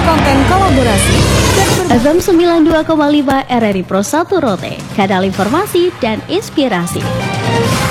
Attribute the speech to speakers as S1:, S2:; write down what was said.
S1: konten kolaborasi.
S2: FM 92,5 RRI Pro 1 Rote, kanal informasi dan inspirasi.